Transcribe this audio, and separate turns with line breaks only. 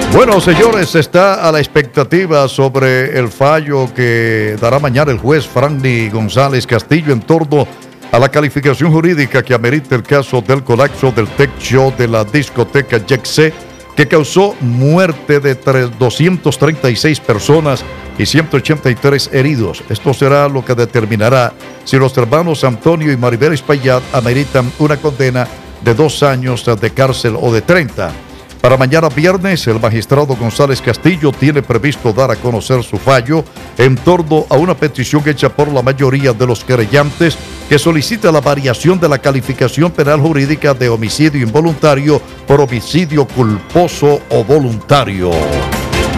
Bueno, señores, está a la expectativa sobre el fallo que dará mañana el juez Franny González Castillo en torno a la calificación jurídica que amerita el caso del colapso del techo de la discoteca Jexe, que causó muerte de 236 personas y 183 heridos. Esto será lo que determinará si los hermanos Antonio y Maribel Espaillat ameritan una condena de 2 años de cárcel o de 30. Para mañana viernes, el magistrado González Castillo tiene previsto dar a conocer su fallo en torno a una petición hecha por la mayoría de los querellantes que solicita la variación de la calificación penal jurídica de homicidio involuntario por homicidio culposo o voluntario.